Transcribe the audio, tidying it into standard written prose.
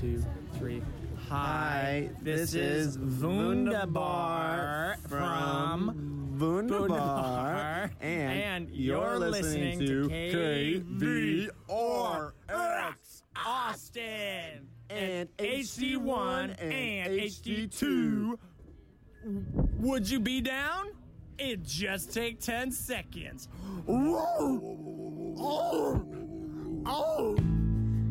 2, 3. Hi, this is Wunderbar from Wunderbar, and you're listening to KVRX Austin and HD1 and HD2. Would you be down? It just take 10 seconds. Oh!